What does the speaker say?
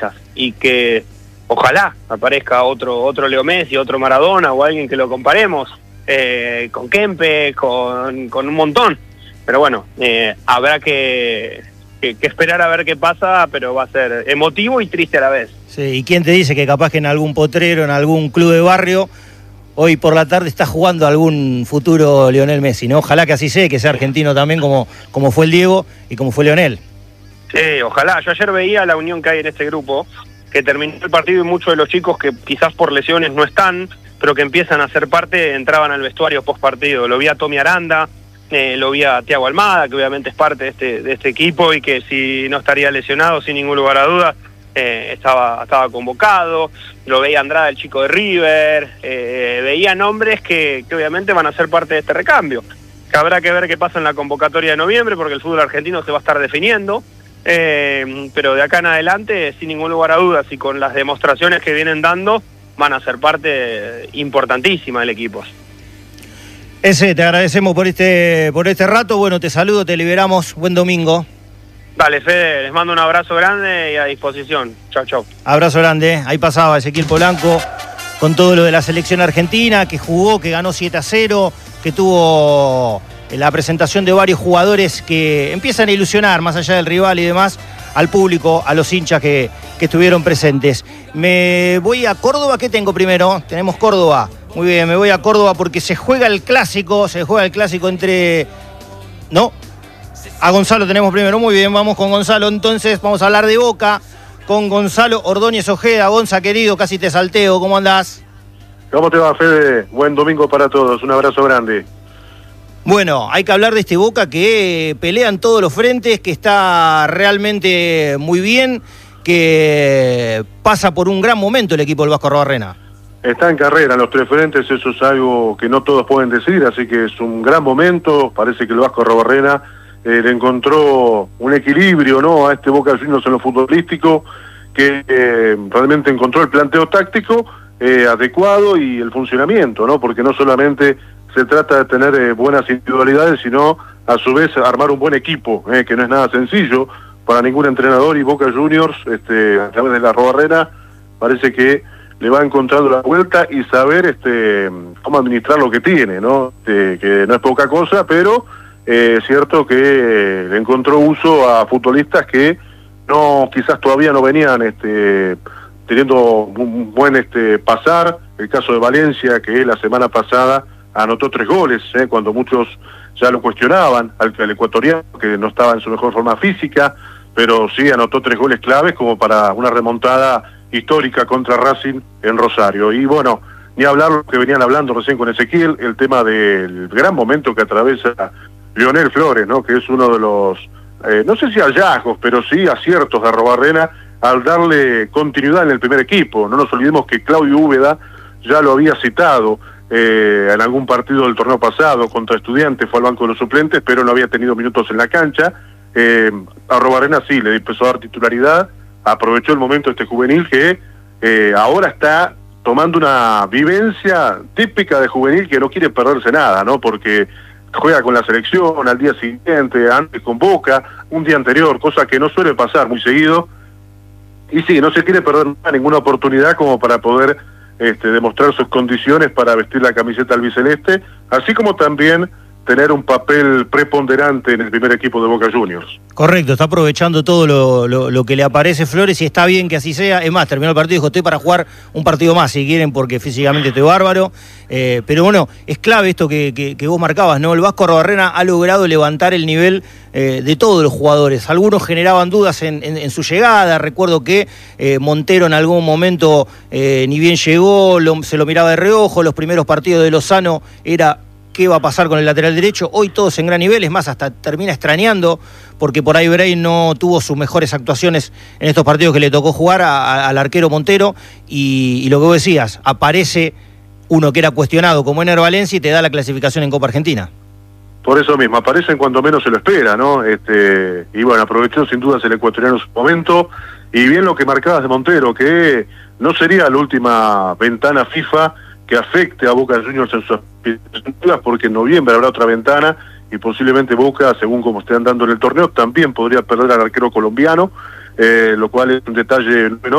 futbolistas y que ojalá aparezca otro Leo Messi, otro Maradona o alguien que lo comparemos con Kempe, con un montón. Pero bueno, habrá que esperar a ver qué pasa, pero va a ser emotivo y triste a la vez. Sí, ¿y quién te dice que capaz que en algún potrero, en algún club de barrio, hoy por la tarde está jugando algún futuro Lionel Messi, ¿no? Ojalá que así sea, que sea argentino también como fue el Diego y como fue Lionel. Sí, ojalá. Yo ayer veía la unión que hay en este grupo, que terminó el partido y muchos de los chicos que quizás por lesiones no están, pero que empiezan a ser parte, entraban al vestuario post partido. Lo vi a Tommy Aranda, lo vi a Thiago Almada, que obviamente es parte de este equipo y que si no estaría lesionado, sin ningún lugar a dudas, estaba convocado. Lo veía Andrada, el chico de River, veía nombres que obviamente van a ser parte de este recambio, que habrá que ver qué pasa en la convocatoria de noviembre, porque el fútbol argentino se va a estar definiendo, pero de acá en adelante, sin ningún lugar a dudas y con las demostraciones que vienen dando, van a ser parte importantísima del equipo. Te agradecemos por este rato. Bueno, te saludo, te liberamos. Buen domingo. Dale, Fede, les mando un abrazo grande y a disposición. Chau, chau. Abrazo grande. Ahí pasaba Ezequiel Polanco con todo lo de la selección argentina, que jugó, que ganó 7-0, que tuvo la presentación de varios jugadores que empiezan a ilusionar, más allá del rival y demás, al público, a los hinchas que estuvieron presentes. Me voy a Córdoba. ¿Qué tengo primero? Tenemos Córdoba. Muy bien, me voy a Córdoba porque se juega el clásico entre... ¿No? A Gonzalo tenemos primero. Muy bien, vamos con Gonzalo. Entonces vamos a hablar de Boca con Gonzalo Ordóñez Ojeda. Gonza, querido, casi te salteo. ¿Cómo andás? ¿Cómo te va, Fede? Buen domingo para todos. Un abrazo grande. Bueno, hay que hablar de este Boca que pelea en todos los frentes, que está realmente muy bien, que pasa por un gran momento el equipo del Vasco Arrobarrena. Está en carrera en los tres frentes, eso es algo que no todos pueden decir, así que es un gran momento. Parece que el Vasco Arrobarrena le encontró un equilibrio, ¿no?, a este Boca Juniors en lo futbolístico, que realmente encontró el planteo táctico adecuado y el funcionamiento, ¿no?, porque no solamente se trata de tener buenas individualidades, sino a su vez armar un buen equipo, que no es nada sencillo para ningún entrenador, y Boca Juniors, a través de la Arrobarrena, parece que le va encontrando la vuelta y saber cómo administrar lo que tiene, ¿no? Que no es poca cosa, pero es cierto que le encontró uso a futbolistas que quizás todavía no venían teniendo un buen pasar. El caso de Valencia, que la semana pasada anotó 3 goles, cuando muchos ya lo cuestionaban, al ecuatoriano, que no estaba en su mejor forma física, pero sí anotó 3 goles claves como para una remontada histórica contra Racing en Rosario. Y bueno, ni hablar lo que venían hablando recién con Ezequiel, el tema del gran momento que atraviesa Lionel Flores, ¿no?, que es uno de los, no sé si hallazgos, pero sí aciertos de Arrobarrena al darle continuidad en el primer equipo. No nos olvidemos que Claudio Úbeda ya lo había citado en algún partido del torneo pasado contra Estudiantes, fue al banco de los suplentes, pero no había tenido minutos en la cancha. Arrobarrena sí le empezó a dar titularidad, aprovechó el momento juvenil que ahora está tomando una vivencia típica de juvenil, que no quiere perderse nada, ¿no?, porque juega con la selección al día siguiente, antes con Boca, un día anterior, cosa que no suele pasar muy seguido, y sí, no se quiere perder ninguna oportunidad como para poder demostrar sus condiciones para vestir la camiseta albiceleste, así como también tener un papel preponderante en el primer equipo de Boca Juniors. Correcto, está aprovechando todo lo que le aparece Flores y está bien que así sea. Es más, terminó el partido y dijo, estoy para jugar un partido más si quieren, porque físicamente estoy bárbaro. Pero bueno, es clave esto que vos marcabas, ¿no? El Vasco Arrobarrena ha logrado levantar el nivel de todos los jugadores. Algunos generaban dudas en su llegada. Recuerdo que Montero en algún momento ni bien llegó, se lo miraba de reojo. Los primeros partidos de Lozano era qué va a pasar con el lateral derecho. Hoy todos en gran nivel, es más, hasta termina extrañando, porque por ahí Brain no tuvo sus mejores actuaciones en estos partidos que le tocó jugar al arquero Montero, y lo que vos decías, aparece uno que era cuestionado como Ener Valencia y te da la clasificación en Copa Argentina. Por eso mismo, aparecen cuando menos se lo espera, ¿no? Y bueno, aprovechó sin dudas el ecuatoriano su momento, y bien lo que marcabas de Montero, que no sería la última ventana FIFA que afecte a Boca Juniors en sus expectativas, porque en noviembre habrá otra ventana y posiblemente Boca, según como esté andando en el torneo, también podría perder al arquero colombiano. lo cual es un detalle menor.